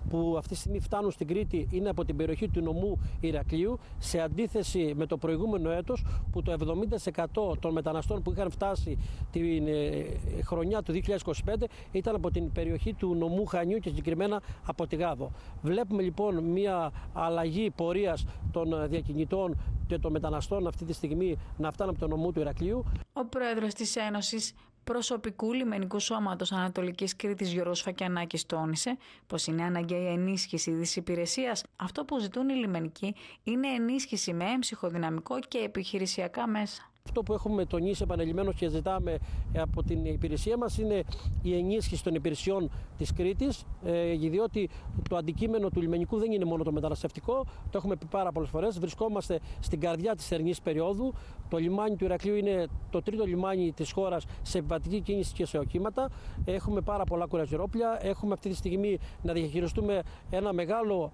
που αυτή τη στιγμή φτάνουν στην Κρήτη είναι από την περιοχή του νομού Ηρακλείου, σε αντίθεση με το προηγούμενο έτος που το 70% των μεταναστών που είχαν φτάσει την χρονιά του 2025 ήταν από την περιοχή του νομού Χανιού και συγκεκριμένα από τη Γάδο. Βλέπουμε λοιπόν μια αλλαγή πορείας των διακινητών και των μεταναστών αυτή τη στιγμή να φτάνουν από το νομό του Ηρακλείου. Ο πρόεδρος της Ένωσης Προσωπικού Λιμενικού Σώματος Ανατολικής Κρήτης Γιώργος Φακιανάκης τόνισε πως είναι αναγκαία η ενίσχυση της υπηρεσίας. Αυτό που ζητούν οι λιμενικοί είναι ενίσχυση με έμψυχο δυναμικό και επιχειρησιακά μέσα. Αυτό που έχουμε τονίσει επανειλημμένως και ζητάμε από την υπηρεσία μας είναι η ενίσχυση των υπηρεσιών της Κρήτης, διότι το αντικείμενο του λιμενικού δεν είναι μόνο το μεταναστευτικό, το έχουμε πει πάρα πολλές φορές. Βρισκόμαστε στην καρδιά της θερινής περίοδου. Το λιμάνι του Ηρακλείου είναι το τρίτο λιμάνι της χώρας σε επιβατική κίνηση και σε οχήματα. Έχουμε πάρα πολλά κουραζιερόπλια. Έχουμε αυτή τη στιγμή να διαχειριστούμε ένα μεγάλο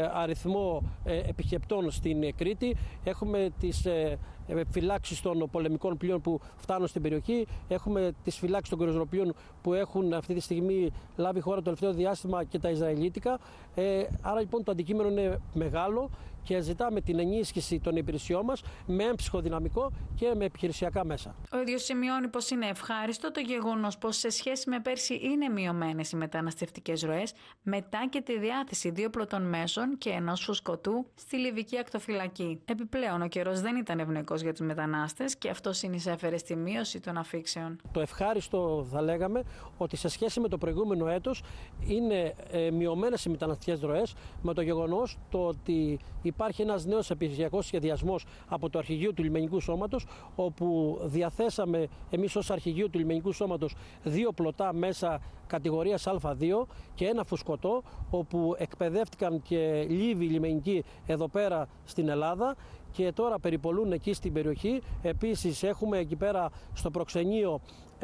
αριθμό επισκεπτών στην Κρήτη. Έχουμε τις φυλάξεις των πολεμικών πλοίων που φτάνουν στην περιοχή. Έχουμε τις φυλάξεις των κρουαζιεροπλοίων που έχουν αυτή τη στιγμή λάβει χώρα το τελευταίο διάστημα και τα Ισραηλίτικα. Άρα λοιπόν το αντικείμενο είναι μεγάλο και ζητάμε την ενίσχυση των υπηρεσιών μας με έμψυχο δυναμικό και με επιχειρησιακά μέσα. Ο ίδιος σημειώνει πως είναι ευχάριστο το γεγονός πως σε σχέση με πέρσι είναι μειωμένες οι μεταναστευτικές ροές μετά και τη διάθεση 2 πλωτών μέσων και 1 φουσκωτού στη Λιβική ακτοφυλακή. Επιπλέον, ο καιρός δεν ήταν ευνοϊκός για τους μετανάστες και αυτό συνεισέφερε στη μείωση των αφήξεων. Το ευχάριστο θα λέγαμε ότι σε σχέση με το προηγούμενο έτος είναι μειωμένες οι μεταναστευτικές ροές, με το γεγονός ότι υπάρχει ένας νέος επιχειρησιακός σχεδιασμός από το Αρχηγείο του Λιμενικού Σώματος, όπου διαθέσαμε εμείς ως Αρχηγείο του Λιμενικού Σώματος 2 πλωτά μέσα κατηγορίας Α2 και 1 φουσκωτό, όπου εκπαιδεύτηκαν και λίβοι λιμενικοί εδώ πέρα στην Ελλάδα και τώρα περιπολούν εκεί στην περιοχή. Επίσης έχουμε εκεί πέρα στο προξενείο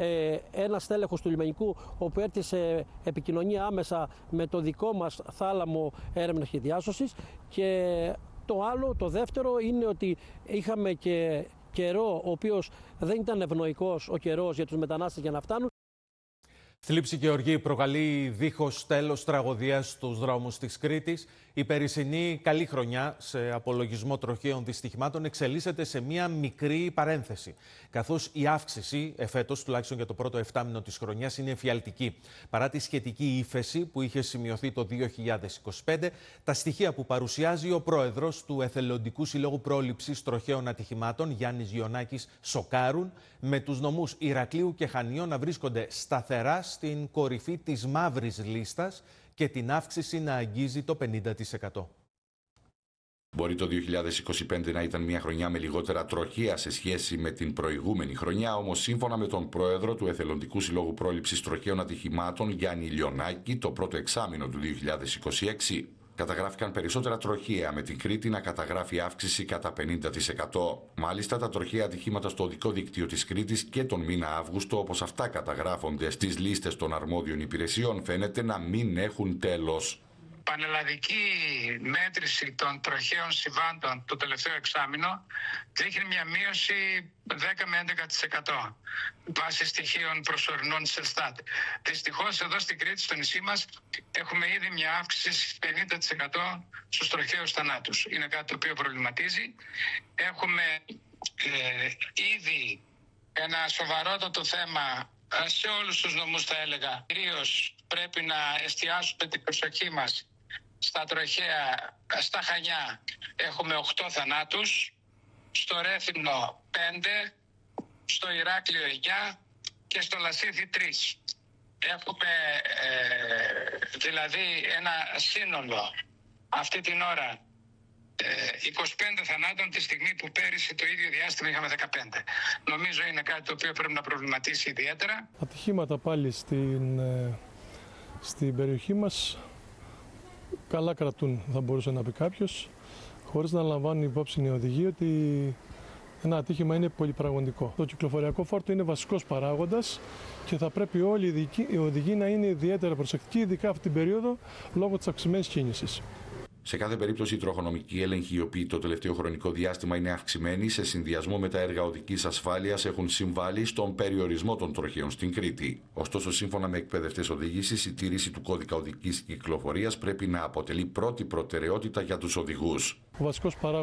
ένα στέλεχος του λιμενικού, όπου έρθει σε επικοινωνία άμεσα με το δικό μας θάλαμο έρευνας και διάσωσης. Και το άλλο, το δεύτερο, είναι ότι είχαμε και καιρό ο οποίος δεν ήταν ευνοϊκός ο καιρός για τους μετανάστες για να φτάνουν. Θλίψη και οργή προκαλεί δίχως τέλος τραγωδία στους δρόμους της Κρήτης. Η περσινή καλή χρονιά σε απολογισμό τροχαίων δυστυχημάτων εξελίσσεται σε μία μικρή παρένθεση, καθώς η αύξηση εφέτος, τουλάχιστον για το πρώτο 7μηνο της χρονιάς, είναι εφιαλτική. Παρά τη σχετική ύφεση που είχε σημειωθεί το 2025, τα στοιχεία που παρουσιάζει ο πρόεδρος του Εθελοντικού Συλλόγου Πρόληψης Τροχαίων Ατυχημάτων, Γιάννης Γιωνάκης, σοκάρουν, με τους νομούς Ηρακλείου και Χανίων να βρίσκονται σταθερά στην κορυφή της μαύρης λίστας και την αύξηση να αγγίζει το 50%. Μπορεί το 2025 να ήταν μια χρονιά με λιγότερα τροχαία σε σχέση με την προηγούμενη χρονιά, όμως σύμφωνα με τον πρόεδρο του Εθελοντικού Συλλόγου Πρόληψης Τροχαίων Ατυχημάτων, Γιάννη Λιωνάκη, το πρώτο εξάμηνο του 2026 καταγράφηκαν περισσότερα τροχαία, με την Κρήτη να καταγράφει αύξηση κατά 50%. Μάλιστα, τα τροχαία ατυχήματα στο οδικό δίκτυο της Κρήτης και τον μήνα Αύγουστο, όπως αυτά καταγράφονται στις λίστες των αρμόδιων υπηρεσιών, φαίνεται να μην έχουν τέλος. Πανελλαδική μέτρηση των τροχαίων συμβάντων το τελευταίο εξάμηνο δείχνει μια μείωση 10 με 11% βάσει στοιχείων προσωρινών της Ελστάτ. Δυστυχώς εδώ στην Κρήτη, στο νησί μας, έχουμε ήδη μια αύξηση 50% στους τροχαίους θανάτους. Είναι κάτι το οποίο προβληματίζει. Έχουμε ήδη ένα σοβαρότατο θέμα σε όλους τους νομούς, θα έλεγα. Κυρίως πρέπει να εστιάσουμε την προσοχή μας στα τροχαία. Στα Χανιά έχουμε 8 θανάτους, στο Ρέθυμνο 5, στο Ηράκλειο 9 και στο Λασίθι 3. Έχουμε δηλαδή ένα σύνολο αυτή την ώρα 25 θανάτων, τη στιγμή που πέρυσι το ίδιο διάστημα είχαμε 15. Νομίζω είναι κάτι το οποίο πρέπει να προβληματίσει ιδιαίτερα. Ατυχήματα πάλι στην περιοχή μας καλά κρατούν, θα μπορούσε να πει κάποιος, χωρίς να λαμβάνουν υπόψη οι οδηγοί ότι ένα ατύχημα είναι πολυπραγματικό. Το κυκλοφοριακό φόρτο είναι βασικός παράγοντας και θα πρέπει όλοι οι οδηγοί να είναι ιδιαίτερα προσεκτικοί, ειδικά αυτή την περίοδο, λόγω της αυξημένης κίνησης. Σε κάθε περίπτωση, οι τροχονομικοί έλεγχοι, οι οποίοι το τελευταίο χρονικό διάστημα είναι αυξημένοι, σε συνδυασμό με τα έργα οδικής ασφάλειας, έχουν συμβάλει στον περιορισμό των τροχαίων στην Κρήτη. Ωστόσο, σύμφωνα με εκπαιδευτές οδήγησης, η τήρηση του κώδικα οδικής κυκλοφορίας πρέπει να αποτελεί πρώτη προτεραιότητα για τους οδηγούς. Ο βασικός παράγοντας